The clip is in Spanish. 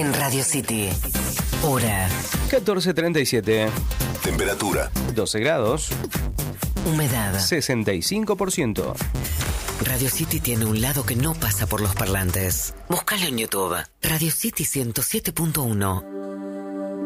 en Radio City. Hora 14:37. Temperatura 12 grados. Humedad 65%. Radio City tiene un lado que no pasa por los parlantes. Búscalo en YouTube. Radio City 107.1.